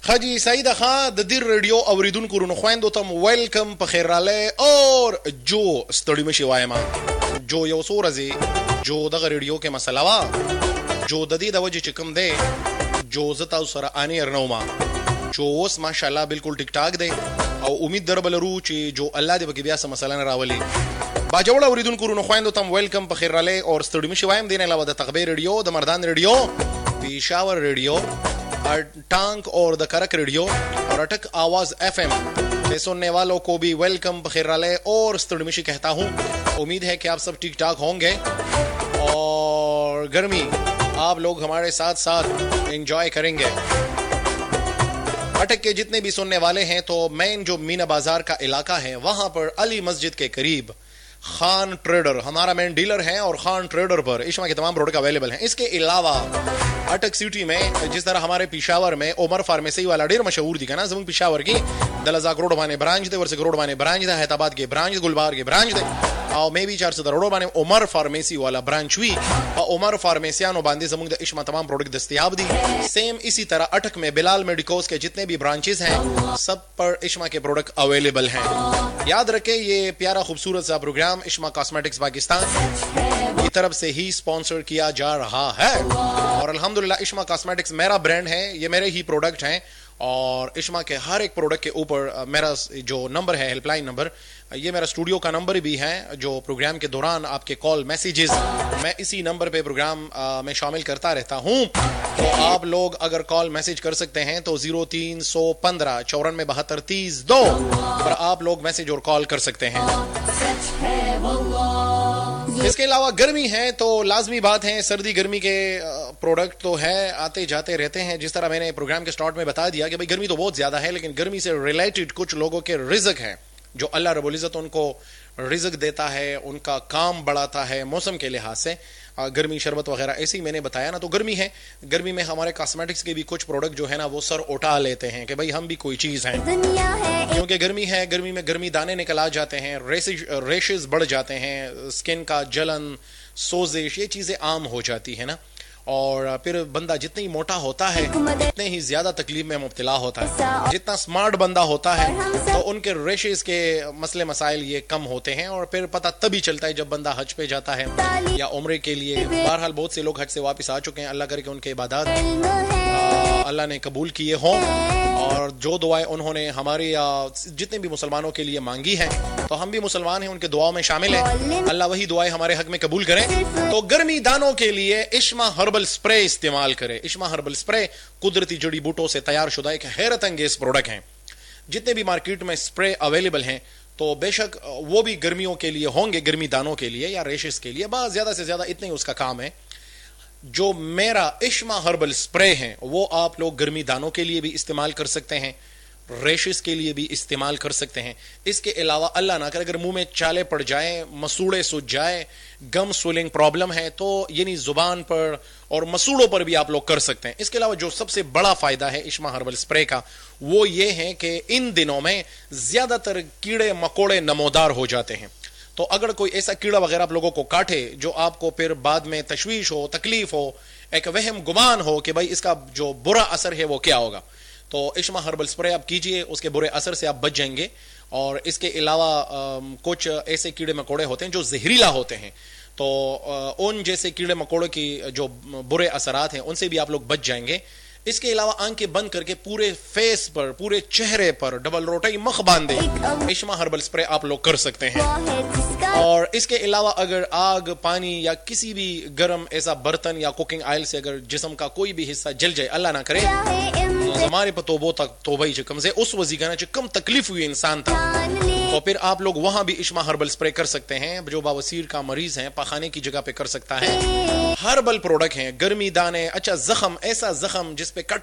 خاجی سعید خان د دې ریډیو اوریدونکو رونو خويندو ته ویلکم په خیر راله اور جو ستړي مشي وایم جو یو سورزي جو د ریډیو کې مسله وا جو د دې د وجه چې کوم دی جو زتا سره اني ارنوما جو اوس ماشاءالله بالکل ټیک ټاک دی او امید دربلرو چې جو الله دې بګي بیا سم مسله نه راولي باجوړ اوریدونکو رونو خويندو ته ویلکم په خیر راله اور ستړي مشي وایم دینه علاوه د تخبیر ریډیو د مردان ریډیو پیشاور ریډیو ٹانک اور دا کرک ریڈیو اور اٹک آواز ایف ایم کے سننے والوں کو بھی ویلکم بخیر رالے اور ستڑمشی کہتا ہوں. امید ہے کہ آپ سب ٹھیک ٹھاک ہوں گے اور گرمی آپ لوگ ہمارے ساتھ ساتھ انجوائے کریں گے. اٹک کے جتنے بھی سننے والے ہیں تو مین جو مینا بازار کا علاقہ ہے وہاں پر علی مسجد کے قریب خان ٹریڈر ہمارا مین ڈیلر ہے اور خان ٹریڈر پر اشما کے تمام پروڈکٹ اویلیبل ہیں. اس کے علاوہ اٹک سٹی میں جس طرح ہمارے پشاور میں عمر فارمیسی والا ډیر مشہور دی کنا زمون پشاور کی دلزاک روڈ باندې برانچ دی ورسې روڈ باندې برانچ دی حیدرآباد کې برانچ گلبار کې برانچ دی او مې بي 400 روڈ باندې عمر فارمیسی والا برانچ وی او عمر فارمیسیانو باندې زمون د اشما تمام پروڈکٹ دستیاب دی. سیم اسی طرح اٹک میں بلال میڈیکوز کے جتنے بھی برانچز ہیں سب پر اشما کے پروڈکٹ اویلیبل ہیں. یاد رکھیں یہ پیارا خوبصورت سا پروگرام اشما کاسمیٹکس پاکستان کی طرف سے ہی اسپانسر کیا جا رہا ہے اور الحمدللہ اشما کاسمیٹکس میرا برانڈ ہے, یہ میرے ہی پروڈکٹ ہیں اور اشما کے ہر ایک پروڈکٹ کے اوپر میرا جو نمبر ہے ہیلپ لائن نمبر یہ میرا اسٹوڈیو کا نمبر بھی ہے جو پروگرام کے دوران آپ کے کال میسیجز میں اسی نمبر پہ پروگرام میں شامل کرتا رہتا ہوں. تو آپ لوگ اگر کال میسیج کر سکتے ہیں تو 0315 94 72 32 پر آپ لوگ میسیج اور کال کر سکتے ہیں. اس کے علاوہ گرمی ہے تو لازمی بات ہے سردی گرمی کے پروڈکٹ تو ہے آتے جاتے رہتے ہیں. جس طرح میں نے پروگرام کے سٹارٹ میں بتا دیا کہ بھئی گرمی تو بہت زیادہ ہے لیکن گرمی سے ریلیٹڈ کچھ لوگوں کے رزق ہیں جو اللہ رب العزت ان کو رزق دیتا ہے, ان کا کام بڑھاتا ہے موسم کے لحاظ سے. گرمی شربت وغیرہ ایسے ہی میں نے بتایا نا. تو گرمی ہے, گرمی میں ہمارے کاسمیٹکس کے بھی کچھ پروڈکٹ جو ہے نا وہ سر اٹھا لیتے ہیں کہ بھئی ہم بھی کوئی چیز ہیں کیونکہ گرمی ہے. گرمی میں گرمی دانے نکل آ جاتے ہیں, ریشز بڑھ جاتے ہیں, اسکن کا جلن سوزش یہ چیزیں عام ہو جاتی ہے نا. اور پھر بندہ جتنا ہی موٹا ہوتا ہے اتنے ہی زیادہ تکلیف میں مبتلا ہوتا ہے. جتنا سمارٹ بندہ ہوتا ہے تو ان کے ریشز کے مسئلے مسائل یہ کم ہوتے ہیں اور پھر پتہ تبھی چلتا ہے جب بندہ حج پہ جاتا ہے یا عمرے کے لیے. بہرحال بہت سے لوگ حج سے واپس آ چکے ہیں, اللہ کرے کہ ان کے عبادات اللہ نے قبول کیے ہوں اور جو دعائیں انہوں نے ہمارے جتنے بھی مسلمانوں کے لیے مانگی ہیں تو ہم بھی مسلمان ہیں ان کے دعاؤں میں شامل ہیں. اللہ وہی دعائیں ہمارے حق میں قبول کریں. تو گرمی دانوں کے لیے اشما ہربل سپرے استعمال کریں. اشما ہربل سپرے قدرتی جڑی بوٹوں سے تیار شدہ ایک حیرت انگیز پروڈکٹ ہیں. جتنے بھی مارکیٹ میں سپرے اویلیبل ہیں تو بے شک وہ بھی گرمیوں کے لیے ہوں گے, گرمی دانوں کے لیے یا ریشز کے لیے. بس زیادہ سے زیادہ اتنے اس کا کام ہے. جو میرا اشما ہربل سپرے ہیں وہ آپ لوگ گرمی دانوں کے لیے بھی استعمال کر سکتے ہیں, ریشز کے لیے بھی استعمال کر سکتے ہیں. اس کے علاوہ اللہ نہ کرے اگر منہ میں چالے پڑ جائیں, مسوڑے سوج جائے, گم سویلنگ پرابلم ہے تو یعنی زبان پر اور مسوڑوں پر بھی آپ لوگ کر سکتے ہیں. اس کے علاوہ جو سب سے بڑا فائدہ ہے اشما ہربل سپرے کا وہ یہ ہے کہ ان دنوں میں زیادہ تر کیڑے مکوڑے نمودار ہو جاتے ہیں. تو اگر کوئی ایسا کیڑا وغیرہ آپ لوگوں کو کاٹے جو آپ کو پھر بعد میں تشویش ہو, تکلیف ہو, ایک وہم گمان ہو کہ بھائی اس کا جو برا اثر ہے وہ کیا ہوگا, تو اشما ہربل سپرے آپ کیجئے, اس کے برے اثر سے آپ بچ جائیں گے. اور اس کے علاوہ کچھ ایسے کیڑے مکوڑے ہوتے ہیں جو زہریلا ہوتے ہیں تو ان جیسے کیڑے مکوڑے کی جو برے اثرات ہیں ان سے بھی آپ لوگ بچ جائیں گے. اس کے علاوہ آنکھیں بند کر کے پورے فیس پر, پورے چہرے پر ڈبل روٹائی مخ باندھے اشما ہربل سپرے آپ لوگ کر سکتے ہیں. اور اس کے علاوہ اگر آگ, پانی یا کسی بھی گرم ایسا برتن یا کوکنگ آئل سے اگر جسم کا کوئی بھی حصہ جل جائے, اللہ نہ کرے, ہمارے پہ توبہ تک توبہ ہی چکم سے اس وزی گانا چکم تکلیف ہوئی انسان تھا تو پھر آپ لوگ وہاں بھی اشما ہربل سپرے کر سکتے ہیں. جو باوسیر کا مریض ہیں پخانے کی جگہ پہ کر سکتا ہے. ہربل پروڈکٹ ہیں, گرمی دانے, اچھا زخم, ایسا زخم جس پہ کٹ